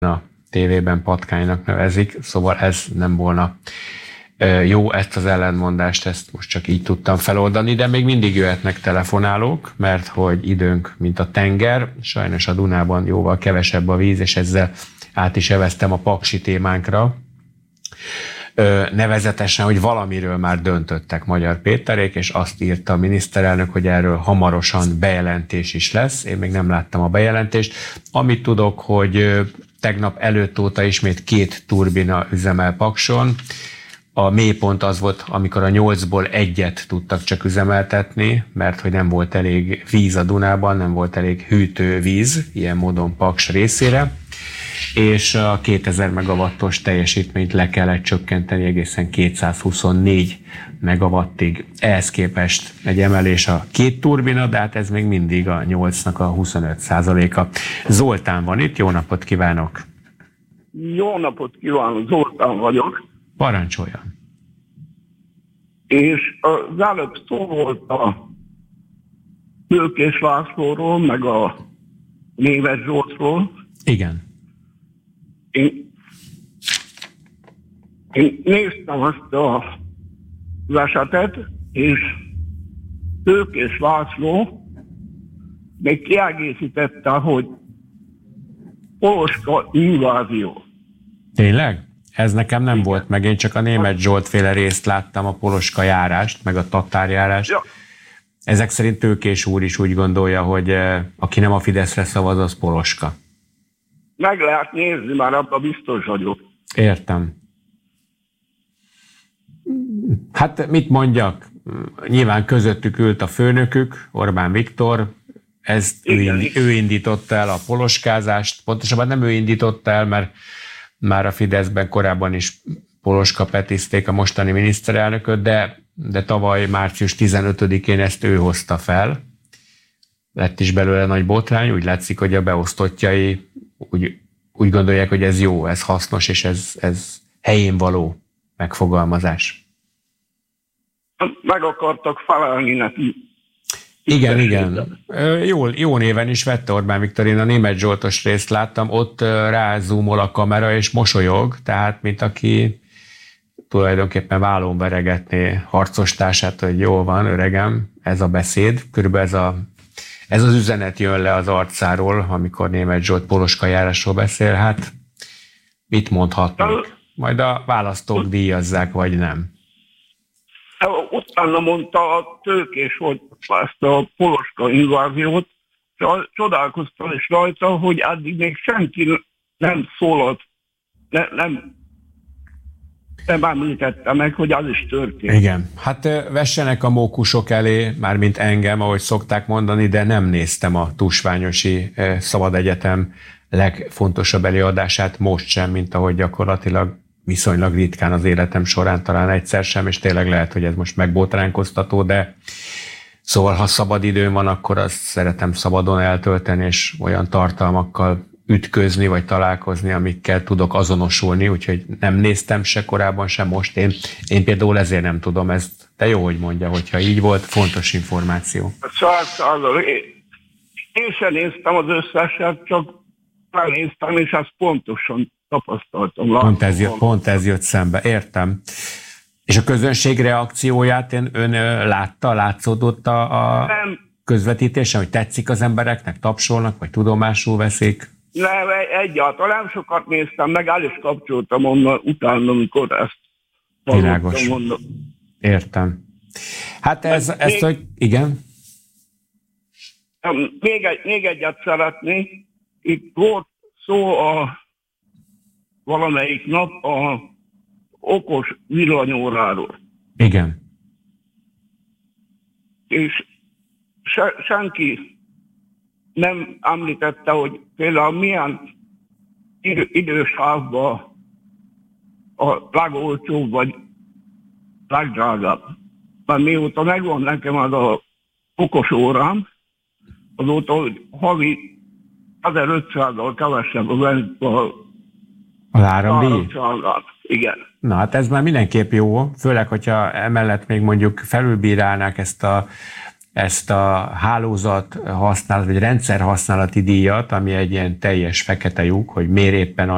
a tévében patkánynak nevezik, szóval ez nem volna jó, ezt az ellentmondást, ezt most csak így tudtam feloldani, de még mindig jöhetnek telefonálók, mert hogy időnk, mint a tenger, sajnos a Dunában jóval kevesebb a víz, és ezzel át is eveztem a paksi témánkra. Nevezetesen, hogy valamiről már döntöttek Magyar Péterék, és azt írta a miniszterelnök, hogy erről hamarosan bejelentés is lesz. Én még nem láttam a bejelentést. Amit tudok, hogy tegnap előtt óta ismét 2 turbina üzemel Pakson. A mélypont az volt, amikor a 8-ból 1-et tudtak csak üzemeltetni, mert hogy nem volt elég víz a Dunában, nem volt elég hűtővíz, ilyen módon Paks részére, és a 2000 megawattos teljesítményt le kellett csökkenteni egészen 224 megawattig. Ehhez képest egy emelés a 2 turbina, de hát ez még mindig a 8-nak a 25%-a. Zoltán van itt, jó napot kívánok! Jó napot kívánok, Zoltán vagyok. Parancsoljon! És az előbb szó volt a Tőkés Lászlóról, meg a Németh Zsoltról. Igen. Én néztem azt az esetet, és Tőkés László még kiegészítette, hogy poloska invázió. Tényleg? Ez nekem nem volt meg, én csak a Németh Zsolt féle részt láttam, a poloska járást, meg a tatárjárást. Ja. Ezek szerint Tőkés úr is úgy gondolja, hogy aki nem a Fideszre szavaz, az poloska. Meg lehet nézni, már abban biztos vagyok. Értem. Hát mit mondjak? Nyilván közöttük ült a főnökük, Orbán Viktor, ezt ő indította el a poloskázást, pontosabban nem ő indította el, mert már a Fideszben korábban is poloska petizték a mostani miniszterelnököt, de tavaly március 15-én ezt ő hozta fel. Lett is belőle nagy botrány, úgy látszik, hogy a beosztottjai úgy gondolják, hogy ez jó, ez hasznos, és ez helyén való megfogalmazás. Meg akartak felelni neki. Igen. Jó néven is vette Orbán Viktor, én a Németh Zsoltos részt láttam, ott rázúmol a kamera és mosolyog, tehát mint aki tulajdonképpen vállón veregetné harcostársát, hogy jól van, öregem, ez a beszéd. Körülbelül ez az üzenet jön le az arcáról, amikor Németh Zsolt poloska járásról beszél. Hát mit mondhatnak? Majd a választók díjazzák, vagy nem. Utána mondta a Tőkés, hogy ezt a poloska inváziót, csodálkoztam is rajta, hogy addig még senki nem szólalt, nem említette meg, hogy az is történt. Igen, hát vessenek a mókusok elé, mármint engem, ahogy szokták mondani, de nem néztem a Tusványosi Szabad Egyetem legfontosabb előadását most sem, mint ahogy gyakorlatilag viszonylag ritkán az életem során, talán egyszer sem, és tényleg lehet, hogy ez most megbotránkoztató, de szóval ha szabad időm van, akkor azt szeretem szabadon eltölteni, és olyan tartalmakkal ütközni, vagy találkozni, amikkel tudok azonosulni, úgyhogy nem néztem se korábban, sem most. Én például ezért nem tudom ezt. De jó, hogy mondja, hogyha így volt, fontos információ. Én sem néztem az összeset, csak felnéztem, és ezt pontosan tapasztaltam. Pont ez jött szembe, értem. És a közönség reakcióját ön látszódott a közvetítésen, hogy tetszik az embereknek, tapsolnak, vagy tudomásul veszik? Nem, egyáltalán nem sokat néztem, meg el is kapcsoltam onnan, utána, amikor ezt világos. Értem. Hát hogy igen? Még egyet szeretnék. Itt volt szó valamelyik nap a okos villanyóráról. Igen. És senki nem említette, hogy például milyen idős házban a legolcsóbb vagy legdrágább. Mert mióta megvan nekem az a okos órám, azóta, hogy havi 1500-al kevesebb az áramdíj? Igen. Na hát ez már mindenképp jó, főleg, hogyha emellett még mondjuk felülbírálnák ezt a hálózat használat, vagy rendszer használati díjat, ami egy ilyen teljes fekete lyuk, hogy miért éppen